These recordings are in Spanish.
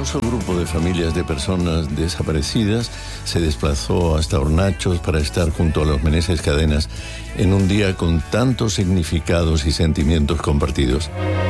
numeroso grupo de familias de personas desaparecidas se desplazó hasta Hornachos para estar junto a los Meneses Cadenas en un día con tantos significados y sentimientos compartidos.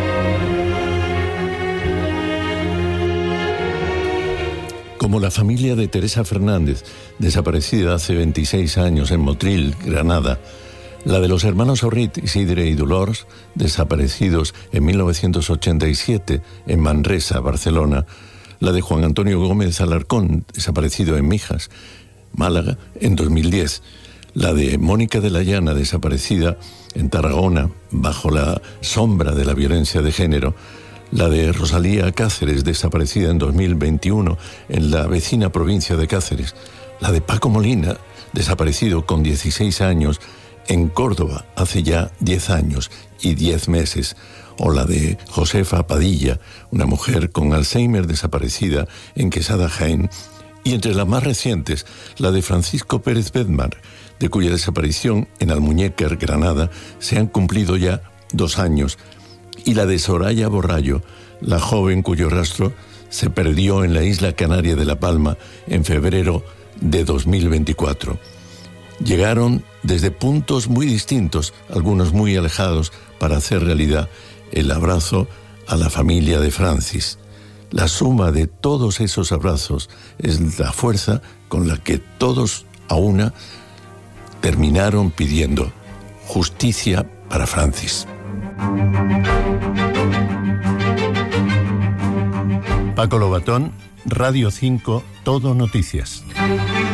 Como la familia de Teresa Fernández, desaparecida hace 26 años en Motril, Granada, la de los hermanos Orrit, Isidre y Dolors, desaparecidos en 1987 en Manresa, Barcelona, la de Juan Antonio Gómez Alarcón, desaparecido en Mijas, Málaga, en 2010, la de Mónica de la Llana, desaparecida en Tarragona, bajo la sombra de la violencia de género, la de Rosalía Cáceres, desaparecida en 2021 en la vecina provincia de Cáceres, la de Paco Molina, desaparecido con 16 años en Córdoba hace ya 10 años y 10 meses, o la de Josefa Padilla, una mujer con Alzheimer desaparecida en Quesada, Jaén, y entre las más recientes, la de Francisco Pérez Bedmar, de cuya desaparición en Almuñécar, Granada, se han cumplido ya 2 años, y la de Soraya Borrallo, la joven cuyo rastro se perdió en la isla canaria de La Palma en febrero de 2024. Llegaron desde puntos muy distintos, algunos muy alejados, para hacer realidad el abrazo a la familia de Francis. La suma de todos esos abrazos es la fuerza con la que todos a una terminaron pidiendo justicia para Francis. Paco Lobatón, Radio 5, Todo Noticias.